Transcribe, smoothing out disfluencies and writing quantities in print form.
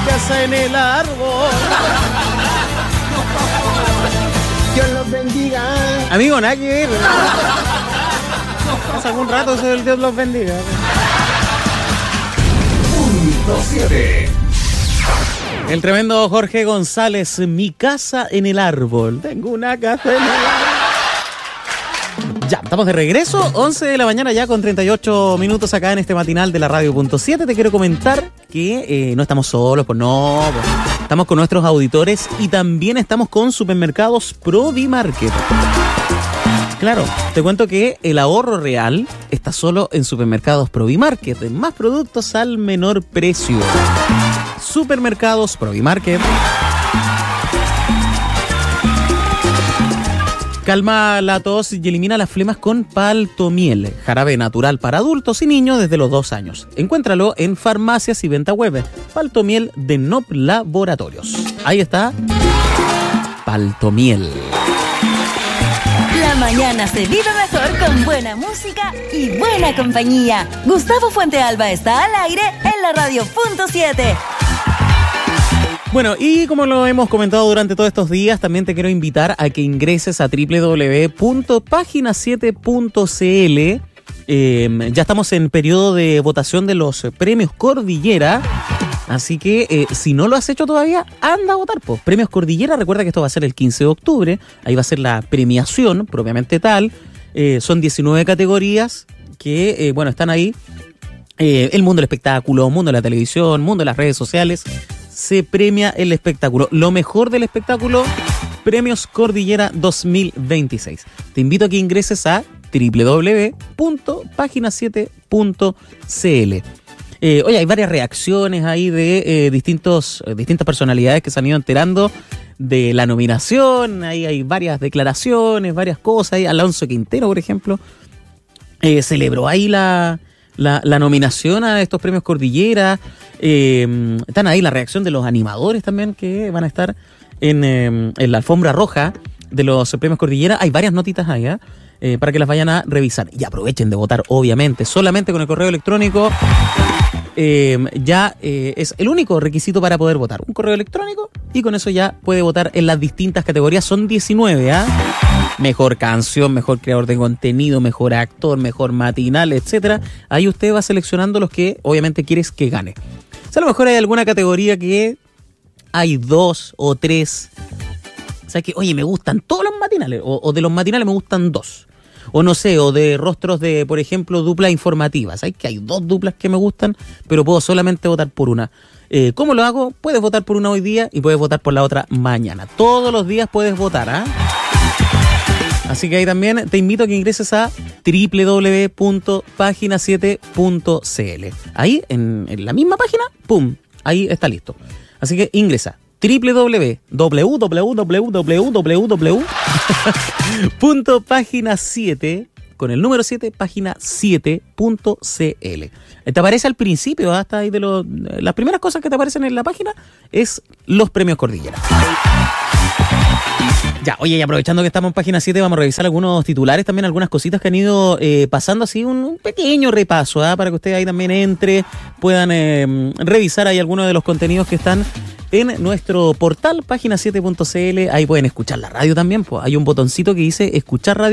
casa en el árbol. Dios los bendiga. Amigo, nada que ver. Hace algún rato eso del Dios los bendiga. Punto 7. El tremendo Jorge González, mi casa en el árbol. Tengo una casa en el árbol. Ya, estamos de regreso, 11 de la mañana ya con 38 minutos acá en este matinal de la Radio.7. Te quiero comentar que no estamos solos, pues no, pues, estamos con nuestros auditores y también estamos con Supermercados Provimarket. Claro, te cuento que el ahorro real está solo en Supermercados Provimarket, más productos al menor precio. Supermercados Provimarket. Calma la tos y elimina las flemas con Paltomiel, jarabe natural para adultos y niños desde los 2 años. Encuéntralo en farmacias y venta web. Paltomiel de Nop Laboratorios. Ahí está, Paltomiel. La mañana se vive mejor con buena música y buena compañía. Gustavo Fuentealba está al aire en la Radio.7. Bueno, y como lo hemos comentado durante todos estos días, también te quiero invitar a que ingreses a www.pagina7.cl. Ya estamos en periodo de votación de los premios Cordillera. Así que si no lo has hecho todavía, anda a votar. Pues. Premios Cordillera, recuerda que esto va a ser el 15 de octubre. Ahí va a ser la premiación propiamente tal. Son 19 categorías que, bueno, están ahí. El mundo del espectáculo, mundo de la televisión, mundo de las redes sociales. Se premia el espectáculo. Lo mejor del espectáculo, Premios Cordillera 2026. Te invito a que ingreses a www.pagina7.cl. Oye, hay varias reacciones ahí de distintas personalidades que se han ido enterando de la nominación. Ahí hay varias declaraciones, varias cosas. Ahí Alonso Quintero, por ejemplo, celebró ahí la nominación a estos premios Cordillera. Están ahí la reacción de los animadores también que van a estar en la alfombra roja de los premios Cordillera. Hay varias notitas ahí, para que las vayan a revisar. Y aprovechen de votar, obviamente. Solamente con el correo electrónico ya es el único requisito para poder votar. Un correo electrónico y con eso ya puede votar en las distintas categorías. Son 19, Mejor canción, mejor creador de contenido, mejor actor, mejor matinal, etcétera. Ahí usted va seleccionando los que obviamente quieres que gane. O sea, a lo mejor hay alguna categoría que hay 2 o 3. O sea, que, oye, me gustan todos los matinales. O de los matinales me gustan 2. O no sé, o de rostros de, por ejemplo, duplas informativas. ¿Sabes que hay 2 duplas que me gustan, pero puedo solamente votar por una? ¿Cómo lo hago? Puedes votar por una hoy día y puedes votar por la otra mañana. Todos los días puedes votar, Así que ahí también te invito a que ingreses a www.pagina7.cl. Ahí, en la misma página, ¡pum! Ahí está listo. Así que ingresa www.pagina7 con el número 7, pagina7.cl. Te aparece al principio, hasta ahí las primeras cosas que te aparecen en la página es los premios Cordillera. Ya, oye, y aprovechando que estamos en página 7, vamos a revisar algunos titulares, también algunas cositas que han ido pasando, así un pequeño repaso, para que usted ahí también entre, puedan revisar ahí algunos de los contenidos que están en nuestro portal, pagina7.cl. Ahí pueden escuchar la radio también, pues hay un botoncito que dice escuchar radio.